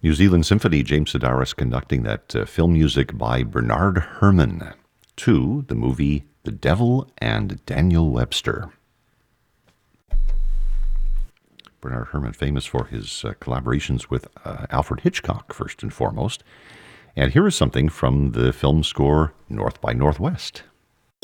New Zealand Symphony, James Sedaris conducting that film music by Bernard Herrmann to the movie The Devil and Daniel Webster. Bernard Herrmann, famous for his collaborations with Alfred Hitchcock, first and foremost. And here is something from the film score North by Northwest.